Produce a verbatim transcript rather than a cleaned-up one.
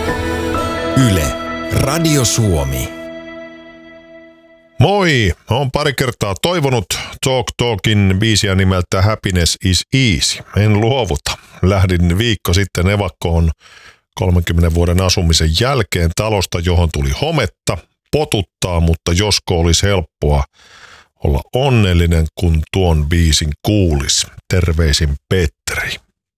Yle, Radio Suomi. Moi! Olen pari kertaa toivonut Talk Talkin biisiä nimeltä Happiness is Easy. En luovuta. Lähdin viikko sitten evakkoon kolmenkymmenen vuoden asumisen jälkeen talosta, johon tuli hometta, potuttaa, mutta josko olisi helppoa olla onnellinen, kun tuon biisin kuulis. Terveisin Petteri.